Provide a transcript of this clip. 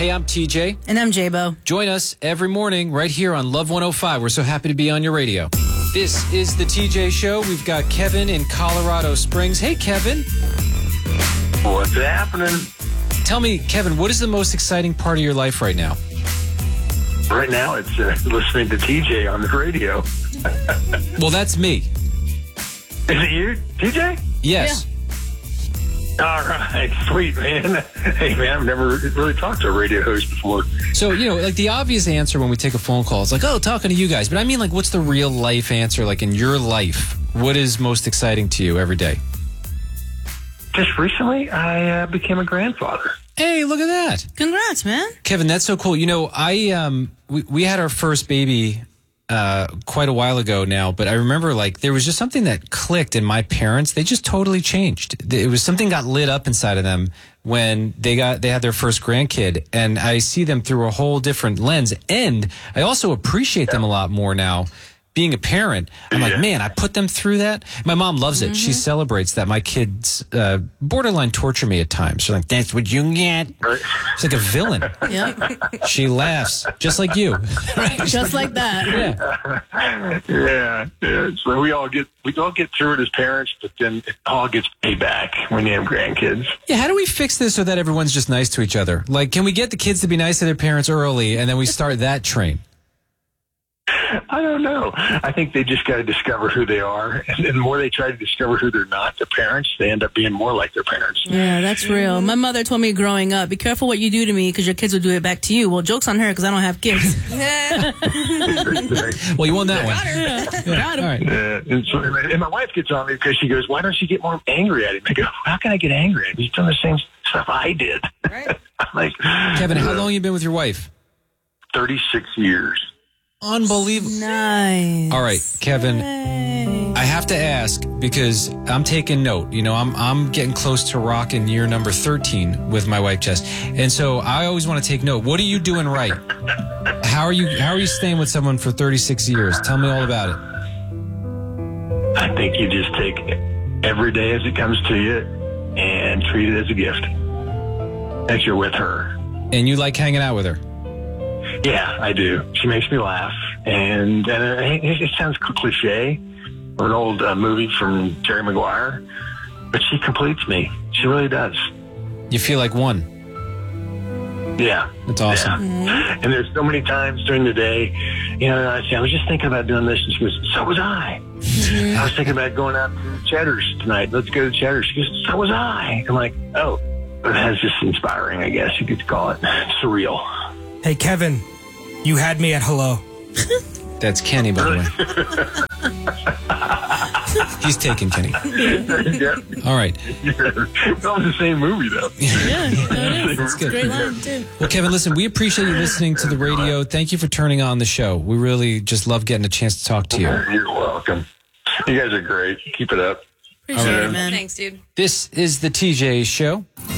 Hey, I'm TJ. And I'm J-Bo. Join us every morning right here on Love 105. We're so happy to be on your radio. This is the TJ Show. We've got Kevin in Colorado Springs. Hey, Kevin. What's happening? Tell me, Kevin, what is the most exciting part of your life right now? Right now, it's listening to TJ on the radio. Well, that's me. Is it you, TJ? Yes. All right, sweet, man. Hey, man, I've never really talked to a radio host before. So, like the obvious answer when we take a phone call is like, oh, talking to you guys. But I mean, like, what's the real life answer? Like in your life, what is most exciting to you every day? Just recently, I became a grandfather. Hey, look at that. Congrats, man. Kevin, that's so cool. We had our first baby quite a while ago now, but I remember like there was just something that clicked in my parents. They just totally changed. It was something got lit up inside of them when they had their first grandkid, and I see them through a whole different lens. And I also appreciate them a lot more now. Being a parent, I'm like, man, I put them through that. My mom loves it. She celebrates that my kids borderline torture me at times. She's like, that's what you get. She's like a villain. Yep. She laughs, just like you. Just like that. Yeah. So we all get through it as parents, but then it all gets paid back when you have grandkids. Yeah, how do we fix this so that everyone's just nice to each other? Like, can we get the kids to be nice to their parents early, and then we start that train? I don't know. I think they just got to discover who they are. And the more they try to discover who they're not, their parents, they end up being more like their parents. Yeah, that's real. My mother told me growing up, be careful what you do to me because your kids will do it back to you. Well, joke's on her because I don't have kids. Well, you won that one. Got him. All right. And my wife gets on me because she goes, why don't you get more angry at him? I go, how can I get angry at him? He's done the same stuff I did. Right. I'm like, Kevin, how long have you been with your wife? 36 years. Unbelievable. Nice. All right, Kevin, I have to ask because I'm taking note. I'm getting close to rocking year number 13 with my wife, Jess. And so I always want to take note. What are you doing right? How are you staying with someone for 36 years? Tell me all about it. I think you just take every day as it comes to you and treat it as a gift. As you're with her. And you like hanging out with her? Yeah, I do. She makes me laugh. And it sounds cliche, or an old movie from Jerry Maguire, but she completes me. She really does. You feel like one. Yeah. That's awesome. Yeah. And there's so many times during the day, I say, I was just thinking about doing this. And she goes, so was I. I was thinking about going out to Cheddar's tonight. Let's go to Cheddar's. She goes, so was I. I'm like, oh, that's just inspiring, I guess you could call it. Surreal. Hey, Kevin, you had me at hello. That's Kenny, by the way. He's taken Kenny. Yeah. All right. That was the same movie, though. Yeah, it is. That's good. Great line, too. Well, Kevin, listen, we appreciate you listening to the radio. Thank you for turning on the show. We really just love getting a chance to talk to you. You're welcome. You guys are great. Keep it up. Appreciate All right. it, man. Thanks, dude. This is the TJ Show.